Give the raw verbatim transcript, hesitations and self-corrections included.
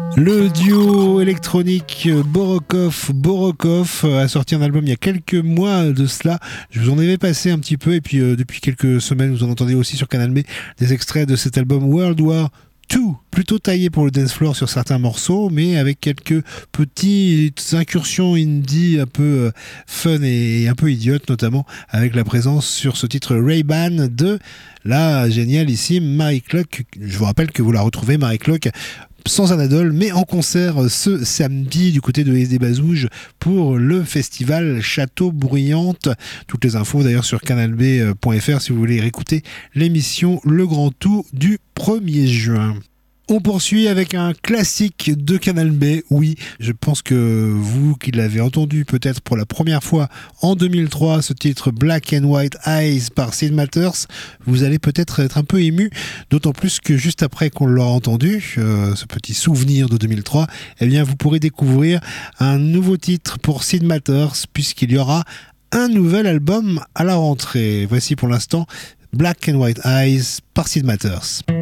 Le duo électronique Borokov Borokov a sorti un album il y a quelques mois de cela. Je vous en avais passé un petit peu et puis euh, depuis quelques semaines vous en entendez aussi sur Canal B des extraits de cet album World War deux, plutôt taillé pour le dance floor sur certains morceaux, mais avec quelques petites incursions indie un peu euh, fun et un peu idiotes, notamment avec la présence sur ce titre Ray-Ban de la génialissime Mary Clock. Je vous rappelle que vous la retrouvez, Mary Clock, sans Anadole, mais en concert ce samedi du côté de S D Bazouge pour le festival Château Bruyante. Toutes les infos d'ailleurs sur canal b point f r si vous voulez réécouter l'émission Le Grand Tout du premier juin. On poursuit avec un classique de Canal B. Oui, je pense que vous qui l'avez entendu peut-être pour la première fois en deux mille trois, ce titre Black and White Eyes par Sid Matters, vous allez peut-être être un peu ému, d'autant plus que juste après qu'on l'aura entendu, euh, ce petit souvenir de deux mille trois, eh bien vous pourrez découvrir un nouveau titre pour Sid Matters puisqu'il y aura un nouvel album à la rentrée. Voici pour l'instant Black and White Eyes par Sid Matters.